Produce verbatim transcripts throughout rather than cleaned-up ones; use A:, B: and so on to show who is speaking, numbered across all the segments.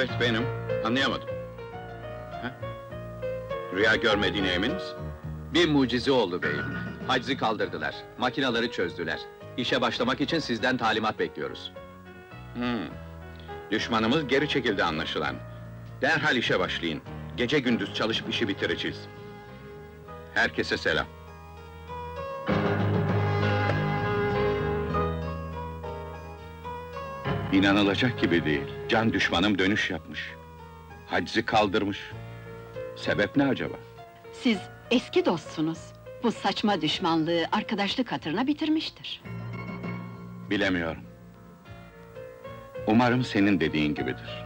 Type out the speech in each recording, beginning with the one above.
A: Evet, benim. Anlayamadım. Ha? Rüya görmediğine emin misin?
B: Bir mucize oldu beyim. Haczı kaldırdılar, makinaları çözdüler. İşe başlamak için sizden talimat bekliyoruz.
A: Hmm. Düşmanımız geri çekildi anlaşılan. Derhal işe başlayın. Gece gündüz çalışıp işi bitireceğiz. Herkese selam. İnanılacak gibi değil. Can düşmanım dönüş yapmış. Haczı kaldırmış. Sebep ne acaba?
C: Siz eski dostsunuz. Bu saçma düşmanlığı arkadaşlık hatırına bitirmiştir.
A: Bilemiyorum. Umarım senin dediğin gibidir.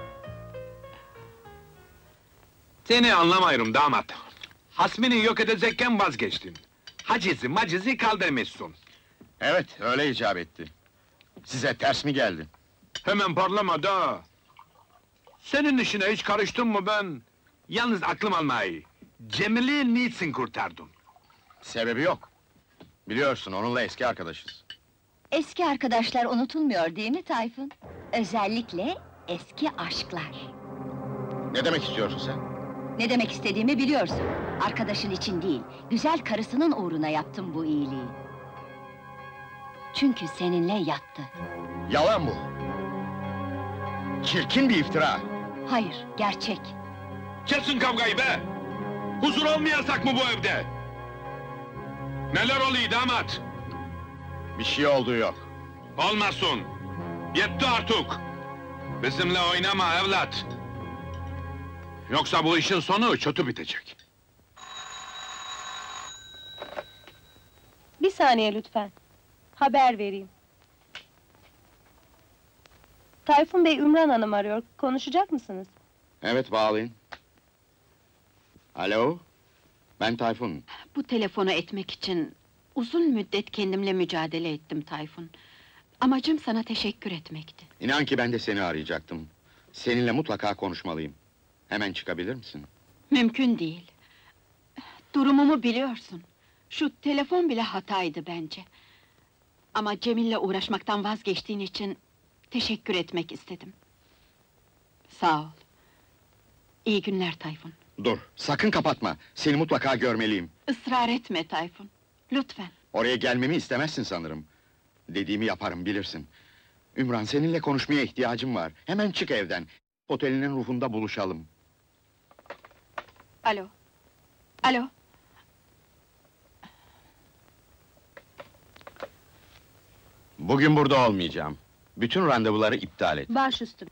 D: Seni anlamıyorum damat. Hasmini yok edecekken vazgeçtin. Hacizi macizi kaldırmışsın.
E: Evet, öyle icap etti. Size ters mi geldi?
D: Hemen parlama da! Senin işine hiç karıştım mı ben? Yalnız aklım almayı. Cemil'i niçin kurtardın?
E: Sebebi yok. Biliyorsun, onunla eski arkadaşız.
F: Eski arkadaşlar unutulmuyor değil mi Tayfun? Özellikle eski aşklar.
E: Ne demek istiyorsun sen?
F: Ne demek istediğimi biliyorsun. Arkadaşın için değil, güzel karısının uğruna yaptım bu iyiliği. Çünkü seninle yattı.
E: Yalan bu! Çirkin bir iftira!
F: Hayır, gerçek.
D: Kesin kavgayı be! Huzur olmayasak mı bu evde? Neler oluyor damat?
E: Bir şey olduğu yok.
D: Olmasın! Yetti artık! Bizimle oynama evlat! Yoksa bu işin sonu kötü bitecek.
G: Bir saniye lütfen. Haber vereyim. Tayfun Bey Ümran Hanım arıyor. Konuşacak mısınız?
E: Evet, bağlayın. Alo? Ben Tayfun.
C: Bu telefonu etmek için uzun müddet kendimle mücadele ettim Tayfun. Amacım sana teşekkür etmekti.
E: İnan ki ben de seni arayacaktım. Seninle mutlaka konuşmalıyım. Hemen çıkabilir misin?
C: Mümkün değil. Durumumu biliyorsun. Şu telefon bile hataydı bence. Ama Cemil'le uğraşmaktan vazgeçtiğin için teşekkür etmek istedim. Sağ ol. İyi günler Tayfun.
E: Dur, sakın kapatma. Seni mutlaka görmeliyim.
C: Israr etme Tayfun. Lütfen.
E: Oraya gelmemi istemezsin sanırım. Dediğimi yaparım, bilirsin. Ümran, seninle konuşmaya ihtiyacım var. Hemen çık evden. Otelinin ruhunda buluşalım.
C: Alo. Alo.
E: Bugün burada olmayacağım. Bütün randevuları iptal et.
G: Baş üstüne.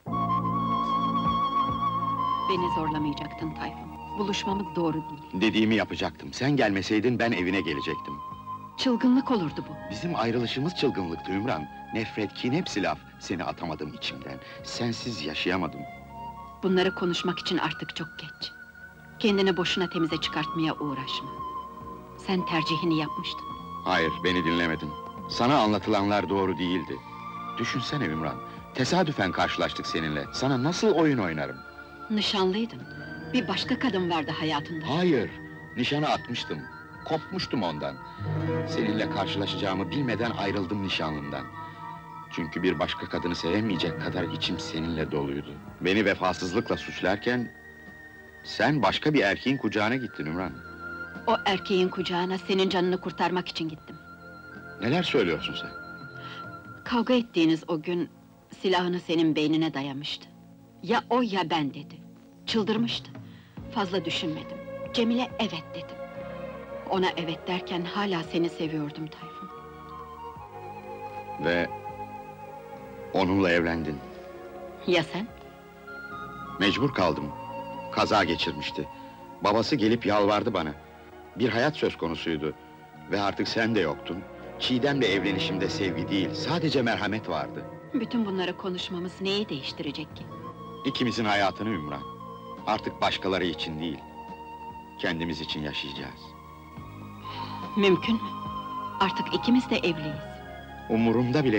C: Beni zorlamayacaktın Tayfun. Buluşmamız doğru değil.
E: Dediğimi yapacaktım. Sen gelmeseydin ben evine gelecektim.
C: Çılgınlık olurdu bu.
E: Bizim ayrılışımız çılgınlıktı Ümran. Nefret, kin hepsi laf. Seni atamadım içimden. Sensiz yaşayamadım.
C: Bunları konuşmak için artık çok geç. Kendini boşuna temize çıkartmaya uğraşma. Sen tercihini yapmıştın.
E: Hayır, beni dinlemedin. Sana anlatılanlar doğru değildi. Düşünsene Ümran. Tesadüfen karşılaştık seninle. Sana nasıl oyun oynarım?
C: Nişanlıydın. Bir başka kadın vardı hayatında.
E: Hayır, nişanı atmıştım. Kopmuştum ondan. Seninle karşılaşacağımı bilmeden ayrıldım nişanlımdan. Çünkü bir başka kadını sevemeyecek kadar içim seninle doluydu. Beni vefasızlıkla suçlarken... sen başka bir erkeğin kucağına gittin Ümran.
C: O erkeğin kucağına senin canını kurtarmak için gittim.
E: Neler söylüyorsun sen?
C: Kavga ettiğiniz o gün silahını senin beynine dayamıştı. Ya o ya ben dedi. Çıldırmıştı. Fazla düşünmedim. Cemile evet dedim. Ona evet derken hala seni seviyordum Tayfun.
E: Ve... onunla evlendin.
C: Ya sen?
E: Mecbur kaldım. Kaza geçirmişti. Babası gelip yalvardı bana. Bir hayat söz konusuydu. Ve artık sen de yoktun. Çiğdem'le evlenişimde sevgi değil, sadece merhamet vardı.
C: Bütün bunları konuşmamız neyi değiştirecek ki?
E: İkimizin hayatını Ümran. Artık başkaları için değil, kendimiz için yaşayacağız.
C: Mümkün mü? Artık ikimiz de evliyiz.
E: Umurumda bile